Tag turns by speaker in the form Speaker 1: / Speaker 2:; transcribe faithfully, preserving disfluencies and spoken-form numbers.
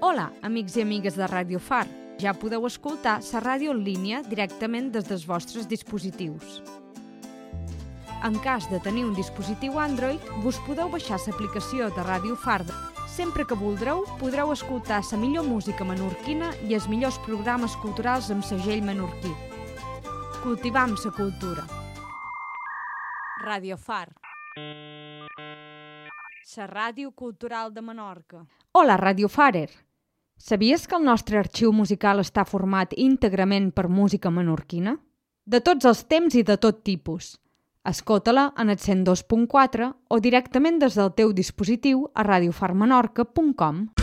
Speaker 1: Hola, amics i amigues de Ràdio Far. Ja podeu escoltar la ràdio en línia directament des dels vostres dispositius. En cas de tenir un dispositiu Android, vos podeu baixar l'aplicació de Ràdio Far. Sempre que voldreu, podreu escoltar la millor música menorquina i els millors programes culturals amb segell menorquí. Cultivam la cultura. Ràdio Far. La ràdio cultural de Menorca. Hola, Ràdio Farer. Sabies que el nostre arxiu musical està format íntegrament per música menorquina? De tots els temps i de tot tipus. Escolta-la en el cent dos punt quatre o directament des del teu dispositiu a radiofarmenorca punt com.